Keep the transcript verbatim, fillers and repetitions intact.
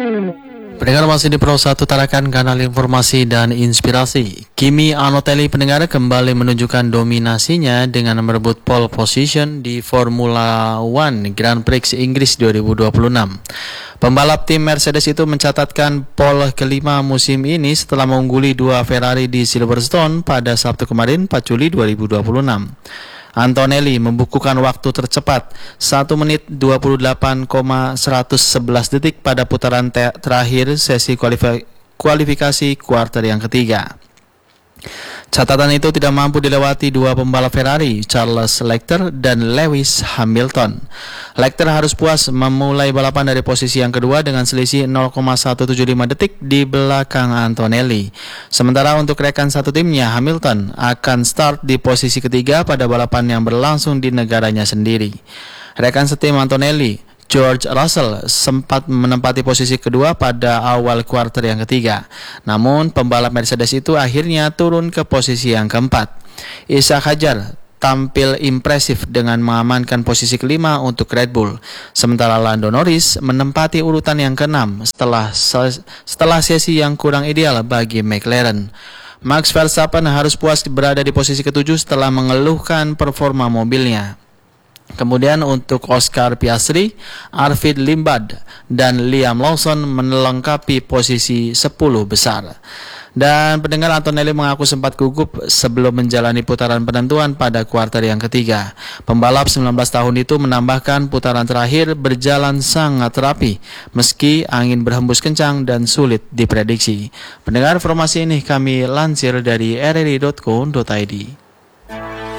Pendengar masih di Pro satu Tarakan, kanal informasi dan inspirasi. Kimi Antonelli pendengar kembali menunjukkan dominasinya dengan merebut pole position di Formula One Grand Prix Inggris dua ribu dua puluh enam. Pembalap tim Mercedes itu mencatatkan pole kelima musim ini setelah mengungguli dua Ferrari di Silverstone pada Sabtu kemarin empat Juli dua ribu dua puluh enam. Antonelli membukukan waktu tercepat satu menit dua puluh delapan koma seratus sebelas detik pada putaran te- terakhir sesi kualifi- kualifikasi kuarter yang ketiga. Catatan itu tidak mampu dilewati dua pembalap Ferrari, Charles Leclerc dan Lewis Hamilton. Leclerc harus puas memulai balapan dari posisi yang kedua dengan selisih nol koma satu tujuh lima detik di belakang Antonelli. Sementara untuk rekan satu timnya, Hamilton akan start di posisi ketiga pada balapan yang berlangsung di negaranya sendiri. Rekan setim Antonelli, George Russell, sempat menempati posisi kedua pada awal kuarter yang ketiga. Namun pembalap Mercedes itu akhirnya turun ke posisi yang keempat. Ishak Hadjar tampil impresif dengan mengamankan posisi kelima untuk Red Bull. Sementara Lando Norris menempati urutan yang keenam setelah setelah sesi yang kurang ideal bagi McLaren. Max Verstappen harus puas berada di posisi ketujuh setelah mengeluhkan performa mobilnya. Kemudian untuk Oscar Piastri, Arvid Limbad, dan Liam Lawson melengkapi posisi sepuluh besar. Dan pendengar, Antonelli mengaku sempat gugup sebelum menjalani putaran penentuan pada kuarter yang ketiga. Pembalap sembilan belas tahun itu menambahkan putaran terakhir berjalan sangat rapi, meski angin berhembus kencang dan sulit diprediksi. Pendengar, informasi ini kami lansir dari r r i dot co dot i d.